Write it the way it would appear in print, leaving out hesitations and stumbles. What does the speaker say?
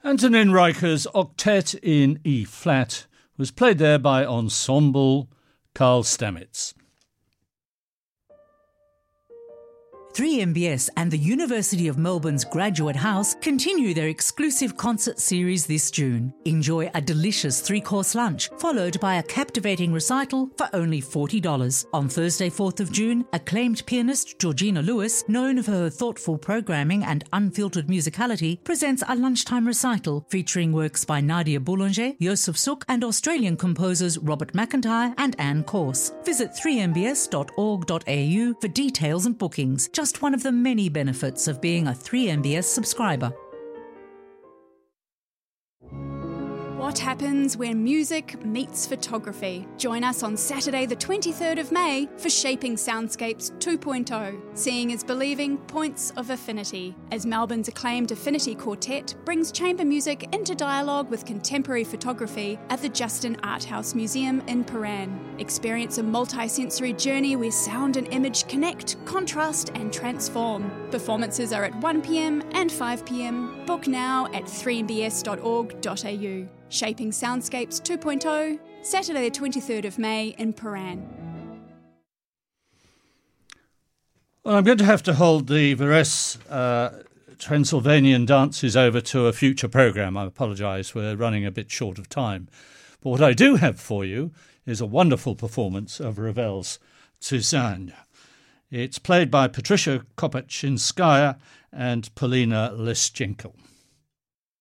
Antonin Reicher's Octet in E-flat was played there by Ensemble Carl Stamets. 3MBS and the University of Melbourne's Graduate House continue their exclusive concert series this June. Enjoy a delicious 3-course lunch, followed by a captivating recital for only $40. On Thursday, 4th of June, acclaimed pianist Georgina Lewis, known for her thoughtful programming and unfiltered musicality, presents a lunchtime recital featuring works by Nadia Boulanger, Joseph Suk, and Australian composers Robert McIntyre and Anne Corse. Visit 3mbs.org.au for details and bookings. Just one of the many benefits of being a 3MBS subscriber. What happens when music meets photography? Join us on Saturday the 23rd of May for Shaping Soundscapes 2.0, Seeing is Believing Points of Affinity, as Melbourne's acclaimed Affinity Quartet brings chamber music into dialogue with contemporary photography at the Justin Art House Museum in Paran. Experience a multi-sensory journey where sound and image connect, contrast and transform. Performances are at 1pm and 5pm. Book now at 3mbs.org.au. Shaping Soundscapes 2.0, Saturday the 23rd of May in Paran. Well, I'm going to have to hold the Varese Transylvanian dances over to a future programme. I apologise, we're running a bit short of time. But what I do have for you is a wonderful performance of Ravel's Suzanne. It's played by Patricia Kopachinskaya and Polina Leschenko.